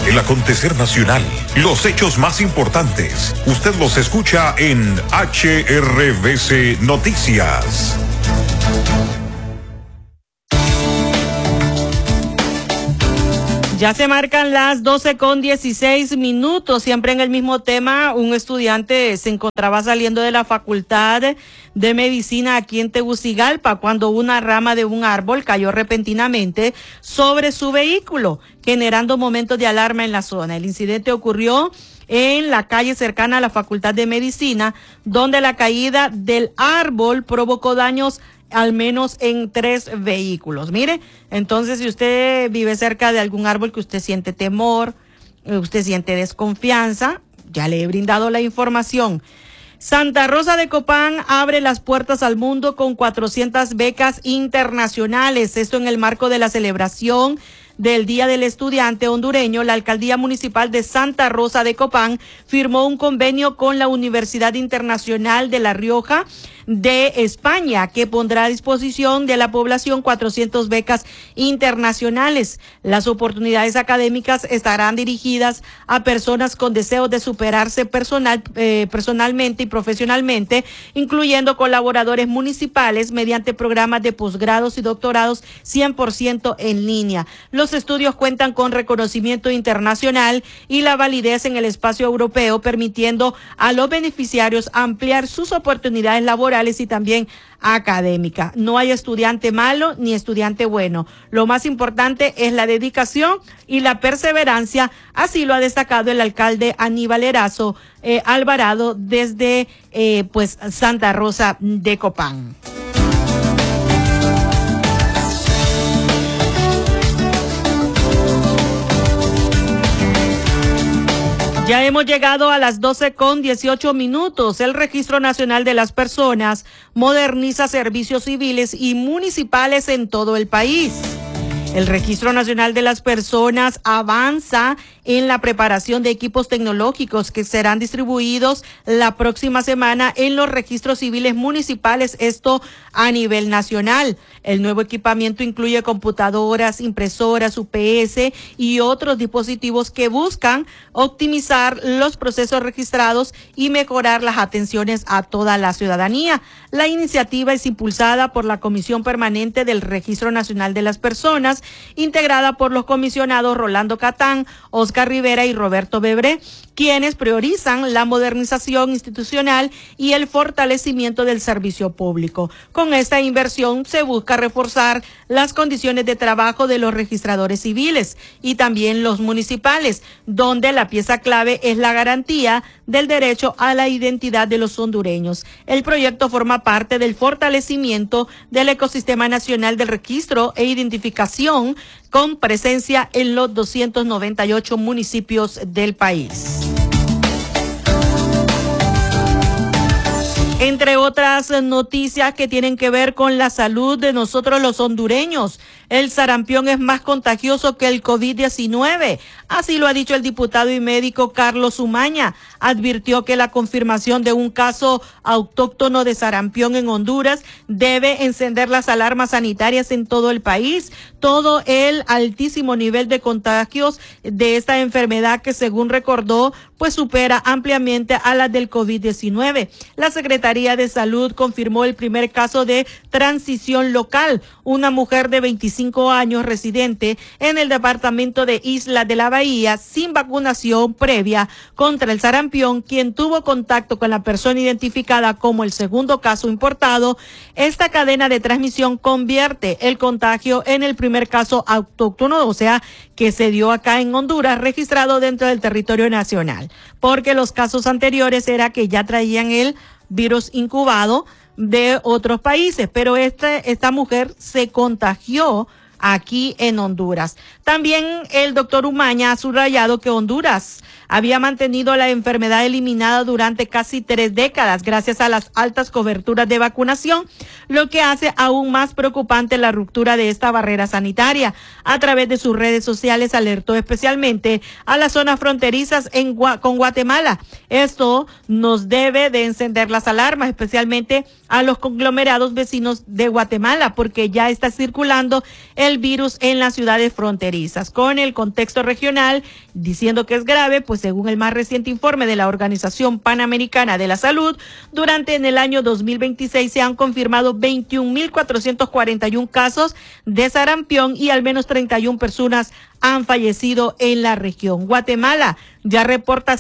El acontecer nacional, los hechos más importantes, usted los escucha en HRBC Noticias. Ya se marcan las 12:16, siempre en el mismo tema. Un estudiante se encontraba saliendo de la Facultad de Medicina aquí en Tegucigalpa cuando una rama de un árbol cayó repentinamente sobre su vehículo, generando momentos de alarma en la zona. El incidente ocurrió en la calle cercana a la Facultad de Medicina, donde la caída del árbol provocó daños al menos en 3 vehículos. Mire, entonces si usted vive cerca de algún árbol que usted siente temor, usted siente desconfianza, ya le he brindado la información. Santa Rosa de Copán abre las puertas al mundo con 400 becas internacionales. Esto en el marco de la celebración del Día del Estudiante hondureño. La Alcaldía Municipal de Santa Rosa de Copán firmó un convenio con la Universidad Internacional de La Rioja de España, que pondrá a disposición de la población 400 becas internacionales. Las oportunidades académicas estarán dirigidas a personas con deseos de superarse personalmente y profesionalmente, incluyendo colaboradores municipales mediante programas de posgrados y doctorados 100% en línea. Los estudios cuentan con reconocimiento internacional y la validez en el espacio europeo, permitiendo a los beneficiarios ampliar sus oportunidades laborales y también académica. No hay estudiante malo ni estudiante bueno. Lo más importante es la dedicación y la perseverancia. Así lo ha destacado el alcalde Aníbal Erazo Alvarado desde Santa Rosa de Copán. Ya hemos llegado a las 12:18. El Registro Nacional de las Personas moderniza servicios civiles y municipales en todo el país. El Registro Nacional de las Personas avanza en la preparación de equipos tecnológicos que serán distribuidos la próxima semana en los registros civiles municipales, esto a nivel nacional. El nuevo equipamiento incluye computadoras, impresoras, UPS y otros dispositivos que buscan optimizar los procesos registrados y mejorar las atenciones a toda la ciudadanía. La iniciativa es impulsada por la Comisión Permanente del Registro Nacional de las Personas, integrada por los comisionados Rolando Catán, Oscar Rivera y Roberto Bebré, quienes priorizan la modernización institucional y el fortalecimiento del servicio público. Con esta inversión se busca reforzar las condiciones de trabajo de los registradores civiles y también los municipales, donde la pieza clave es la garantía del derecho a la identidad de los hondureños. El proyecto forma parte del fortalecimiento del ecosistema nacional del registro e identificación con presencia en los 298 municipios del país. Entre otras noticias que tienen que ver con la salud de nosotros los hondureños, el sarampión es más contagioso que el COVID-19. Así lo ha dicho el diputado y médico Carlos Umaña. Advirtió que la confirmación de un caso autóctono de sarampión en Honduras debe encender las alarmas sanitarias en todo el país. Todo el altísimo nivel de contagios de esta enfermedad que, según recordó, pues supera ampliamente a la del COVID-19. La Secretaría de Salud confirmó el primer caso de transición local, una mujer de 25 años residente en el departamento de Isla de la Bahía sin vacunación previa contra el sarampión, quien tuvo contacto con la persona identificada como el segundo caso importado. Esta cadena de transmisión convierte el contagio en el primer caso autóctono, o sea, que se dio acá en Honduras, registrado dentro del territorio nacional, porque los casos anteriores era que ya traían el virus incubado de otros países, pero esta mujer se contagió aquí en Honduras. También el doctor Umaña ha subrayado que Honduras había mantenido la enfermedad eliminada durante casi 3 décadas gracias a las altas coberturas de vacunación, lo que hace aún más preocupante la ruptura de esta barrera sanitaria. A través de sus redes sociales alertó especialmente a las zonas fronterizas con Guatemala. Esto nos debe de encender las alarmas, especialmente a los conglomerados vecinos de Guatemala, porque ya está circulando el del virus en las ciudades fronterizas. Con el contexto regional, diciendo que es grave, pues según el más reciente informe de la Organización Panamericana de la Salud, durante en el año 2026 se han confirmado 21.441 casos de sarampión y al menos 31 personas han fallecido en la región. Guatemala ya reporta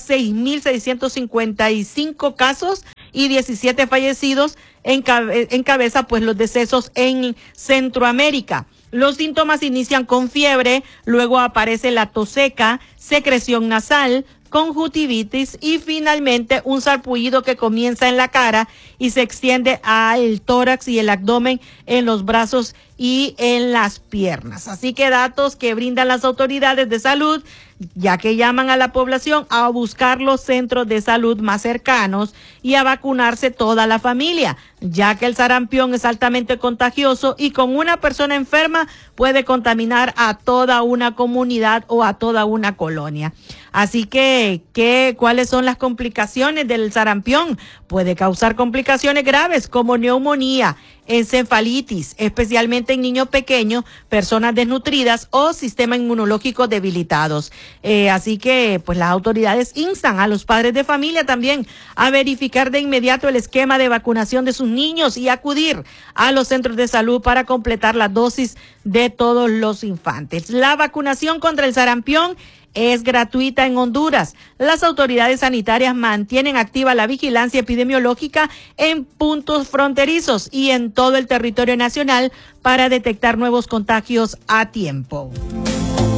6.655 casos y 17 fallecidos, encabeza pues los decesos en Centroamérica. Los síntomas inician con fiebre, luego aparece la tos seca, secreción nasal, conjuntivitis y finalmente un sarpullido que comienza en la cara y se extiende al tórax y el abdomen, en los brazos y en las piernas. Así que datos que brindan las autoridades de salud, ya que llaman a la población a buscar los centros de salud más cercanos y a vacunarse toda la familia, ya que el sarampión es altamente contagioso y con una persona enferma puede contaminar a toda una comunidad o a toda una colonia. Así que, ¿cuáles son las complicaciones del sarampión? Puede causar complicaciones graves como neumonía, encefalitis, especialmente en niños pequeños, personas desnutridas o sistema inmunológico debilitados. Así que, pues las autoridades instan a los padres de familia también a verificar de inmediato el esquema de vacunación de sus niños y acudir a los centros de salud para completar la dosis de todos los infantes. La vacunación contra el sarampión es gratuita en Honduras. Las autoridades sanitarias mantienen activa la vigilancia epidemiológica en puntos fronterizos y en todo el territorio nacional para detectar nuevos contagios a tiempo.